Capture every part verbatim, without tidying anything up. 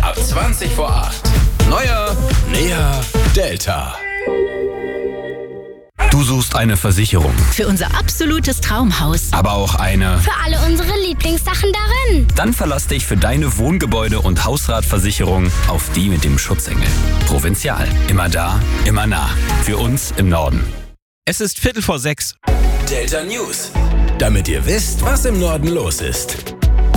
ab zwanzig vor acht. Neuer, näher, Delta. Du suchst eine Versicherung. Für unser absolutes Traumhaus. Aber auch eine... Für alle unsere Lieblingssachen darin. Dann verlass dich für deine Wohngebäude- und Hausratversicherung auf die mit dem Schutzengel. Provinzial. Immer da, immer nah. Für uns im Norden. Es ist Viertel vor sechs. Delta News. Damit ihr wisst, was im Norden los ist.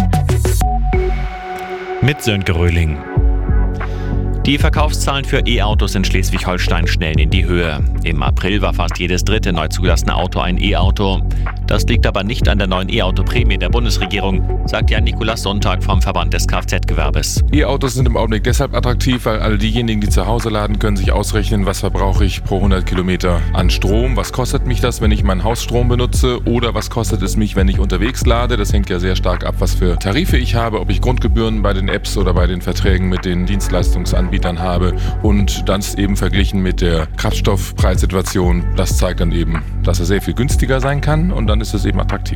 Mit Sönke Röhling. Die Verkaufszahlen für E-Autos in Schleswig-Holstein schnellen in die Höhe. Im April war fast jedes dritte neu zugelassene Auto ein E-Auto. Das liegt aber nicht an der neuen E-Auto-Prämie der Bundesregierung, sagt Jan-Nikolaus Sonntag vom Verband des Kfz-Gewerbes. E-Autos sind im Augenblick deshalb attraktiv, weil all diejenigen, die zu Hause laden, können sich ausrechnen, was verbrauche ich pro hundert Kilometer an Strom, was kostet mich das, wenn ich meinen Hausstrom benutze oder was kostet es mich, wenn ich unterwegs lade. Das hängt ja sehr stark ab, was für Tarife ich habe, ob ich Grundgebühren bei den Apps oder bei den Verträgen mit den Dienstleistungsanbietern habe und das eben verglichen mit der Kraftstoffpreissituation. Das zeigt dann eben, dass er sehr viel günstiger sein kann und dann ist es eben attraktiv.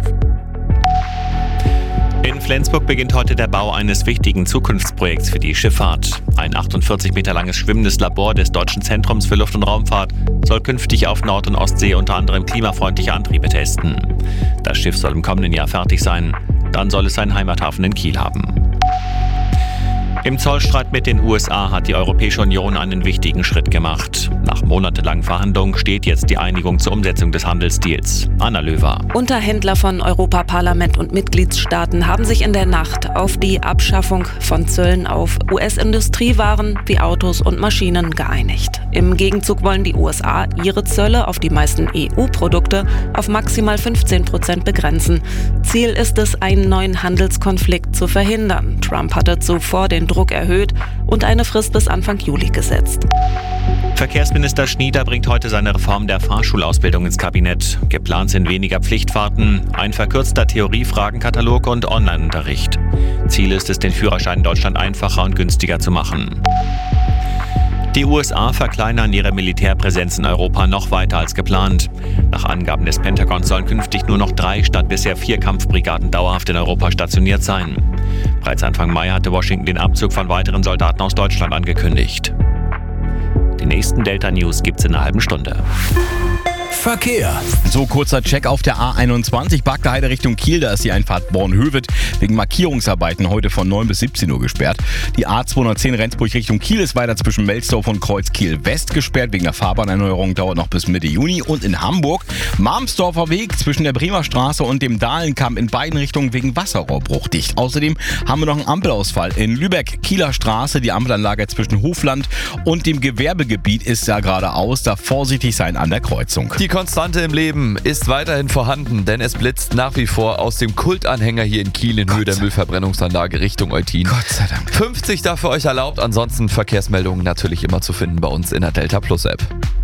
In Flensburg beginnt heute der Bau eines wichtigen Zukunftsprojekts für die Schifffahrt. Ein achtundvierzig Meter langes schwimmendes Labor des Deutschen Zentrums für Luft- und Raumfahrt soll künftig auf Nord- und Ostsee unter anderem klimafreundliche Antriebe testen. Das Schiff soll im kommenden Jahr fertig sein. Dann soll es seinen Heimathafen in Kiel haben. Im Zollstreit mit den U S A hat die Europäische Union einen wichtigen Schritt gemacht. Nach monatelangen Verhandlungen steht jetzt die Einigung zur Umsetzung des Handelsdeals. Anna Löwer. Unterhändler von Europaparlament und Mitgliedstaaten haben sich in der Nacht auf die Abschaffung von Zöllen auf U S-Industriewaren wie Autos und Maschinen geeinigt. Im Gegenzug wollen die U S A ihre Zölle auf die meisten E U-Produkte auf maximal fünfzehn Prozent begrenzen. Ziel ist es, einen neuen Handelskonflikt zu verhindern. Trump hatte zuvor den Druck erhöht und eine Frist bis Anfang Juli gesetzt. Verkehrsminister Schnieder bringt heute seine Reform der Fahrschulausbildung ins Kabinett. Geplant sind weniger Pflichtfahrten, ein verkürzter Theoriefragenkatalog und Online-Unterricht. Ziel ist es, den Führerschein in Deutschland einfacher und günstiger zu machen. Die U S A verkleinern ihre Militärpräsenz in Europa noch weiter als geplant. Nach Angaben des Pentagons sollen künftig nur noch drei statt bisher vier Kampfbrigaden dauerhaft in Europa stationiert sein. Bereits Anfang Mai hatte Washington den Abzug von weiteren Soldaten aus Deutschland angekündigt. Die nächsten Delta News gibt's in einer halben Stunde. Verkehr. So, kurzer Check auf der A einundzwanzig, Bagdaheide Richtung Kiel. Da ist die Einfahrt Bornhöved wegen Markierungsarbeiten heute von neun bis siebzehn Uhr gesperrt. Die A zweihundertzehn Rendsburg Richtung Kiel ist weiter zwischen Melsdorf und Kreuz Kiel West gesperrt. Wegen der Fahrbahnerneuerung dauert noch bis Mitte Juni. Und in Hamburg Malmsdorfer Weg zwischen der Bremer Straße und dem Dahlenkamp in beiden Richtungen wegen Wasserrohrbruch dicht. Außerdem haben wir noch einen Ampelausfall in Lübeck, Kieler Straße. Die Ampelanlage zwischen Hofland und dem Gewerbegebiet ist ja gerade aus. Da vorsichtig sein an der Kreuzung. Die Konstante im Leben ist weiterhin vorhanden, denn es blitzt nach wie vor aus dem Kultanhänger hier in Kiel in Höhe der Müllverbrennungsanlage Richtung Eutin. Gott sei Dank. fünfzig dafür euch erlaubt, ansonsten Verkehrsmeldungen natürlich immer zu finden bei uns in der Delta Plus App.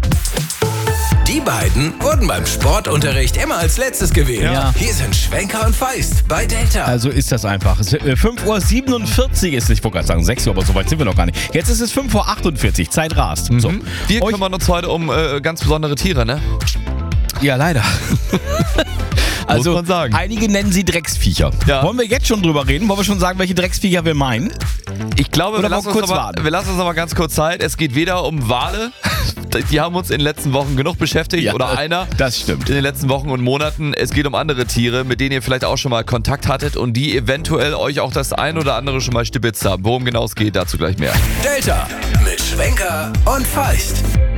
Die beiden wurden beim Sportunterricht immer als letztes gewählt. Ja. Hier sind Schwenker und Feist bei Delta. Also ist das einfach. fünf Uhr siebenundvierzig ist es, ich wollte gerade sagen sechs Uhr, aber so weit sind wir noch gar nicht. Jetzt ist es fünf Uhr achtundvierzig, Zeit rast. Mhm. So. Wir Euch- kümmern uns heute um äh, ganz besondere Tiere, ne? Ja, leider. Also, Muss man sagen. einige nennen sie Drecksviecher. Ja. Wollen wir jetzt schon drüber reden? Wollen wir schon sagen, welche Drecksviecher wir meinen? Ich glaube, Oder wir wollen lassen, wir uns kurz aber, warten? wir lassen uns aber ganz kurz Zeit. Es geht weder um Wale, die haben uns in den letzten Wochen genug beschäftigt, Ja, oder einer das stimmt. in den letzten Wochen und Monaten. Es geht um andere Tiere, mit denen ihr vielleicht auch schon mal Kontakt hattet und die eventuell euch auch das ein oder andere schon mal stibitzt haben. Worum genau es geht, dazu gleich mehr. Delta mit Schwenker und Feist.